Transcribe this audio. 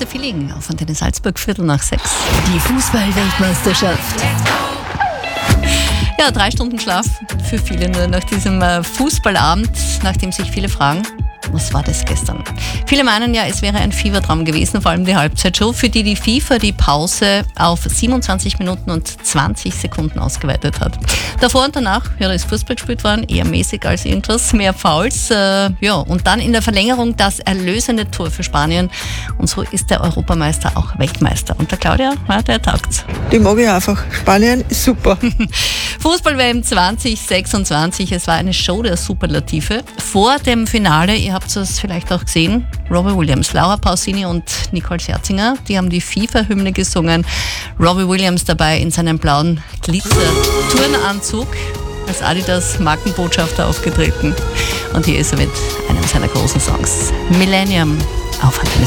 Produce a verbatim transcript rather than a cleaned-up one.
the Feeling auf Antenne Salzburg, Viertel nach sechs. Die Fußball-Weltmeisterschaft. Ja, drei Stunden Schlaf für viele nur nach diesem Fußballabend, nachdem sich viele fragen, was war das gestern? Viele meinen ja, es wäre ein Fiebertraum gewesen, vor allem die Halbzeitshow, für die die FIFA die Pause auf siebenundzwanzig Minuten und zwanzig Sekunden ausgeweitet hat. Davor und danach, ja, da ist Fußball gespielt worden, eher mäßig als irgendwas, mehr Fouls. Äh, ja, und dann in der Verlängerung das erlösende Tor für Spanien. Und so ist der Europameister auch Weltmeister. Und der Claudia, ja, der taugt's. Die mag ich einfach. Spanien ist super. Fußball-W M zwanzig sechsundzwanzig, es war eine Show der Superlative. Vor dem Finale, ihr habt es vielleicht auch gesehen, Robbie Williams, Laura Pausini und Nicole Scherzinger, die haben die FIFA-Hymne gesungen. Robbie Williams dabei in seinem blauen Glitzer-Turnanzug als Adidas-Markenbotschafter aufgetreten. Und hier ist er mit einem seiner großen Songs, Millennium, auf Antenne